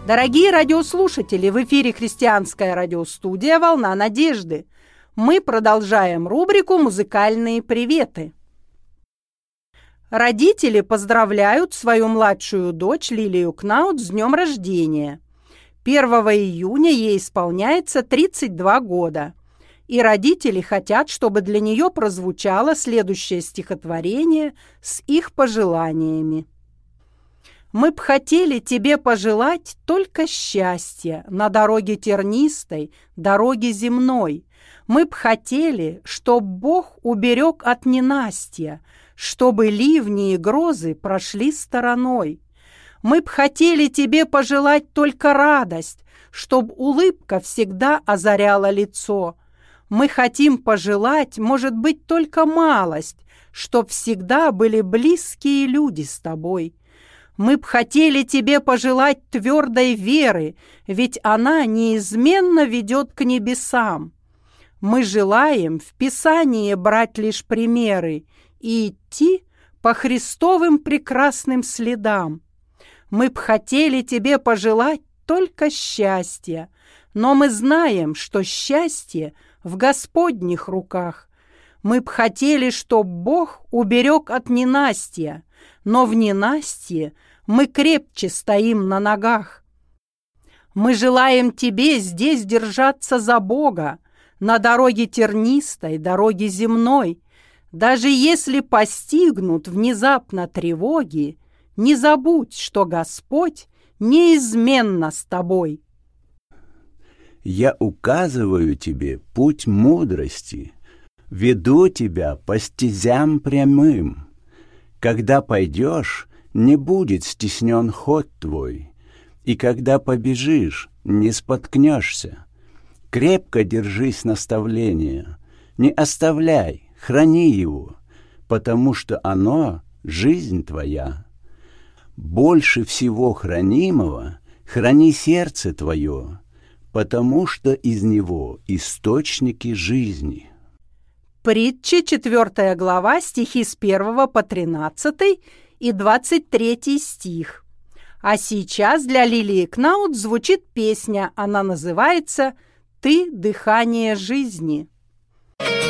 Дорогие радиослушатели, в эфире христианская радиостудия «Волна надежды». Мы продолжаем рубрику «Музыкальные приветы». Родители поздравляют свою младшую дочь Лилию Кнаут с днем рождения. 1 июня ей исполняется 32 года. И родители хотят, чтобы для нее прозвучало следующее стихотворение с их пожеланиями. «Мы б хотели тебе пожелать только счастья на дороге тернистой, дороге земной. Мы б хотели, чтоб Бог уберег от ненастья, чтобы ливни и грозы прошли стороной. Мы б хотели тебе пожелать только радость, чтоб улыбка всегда озаряла лицо. Мы хотим пожелать, может быть, только малость, чтоб всегда были близкие люди с тобой. Мы б хотели тебе пожелать твердой веры, ведь она неизменно ведет к небесам. Мы желаем в Писании брать лишь примеры и идти по Христовым прекрасным следам. Мы б хотели тебе пожелать только счастья, но мы знаем, что счастье в Господних руках. Мы б хотели, чтоб Бог уберег от ненастья, но в ненастье мы крепче стоим на ногах. Мы желаем тебе здесь держаться за Бога, на дороге тернистой, дороге земной. Даже если постигнут внезапно тревоги, не забудь, что Господь неизменно с тобой. Я указываю тебе путь мудрости, веду тебя по стезям прямым. Когда пойдешь, не будет стеснен ход твой, и когда побежишь, не споткнешься. Крепко держись наставления, не оставляй, храни его, потому что оно — жизнь твоя. Больше всего хранимого храни сердце твое, потому что из него источники жизни. Притчи, 4 глава, стихи с 1 по 13 и 23 стих. А сейчас для Лилии Кнаут звучит песня, она называется «Ты – дыхание жизни».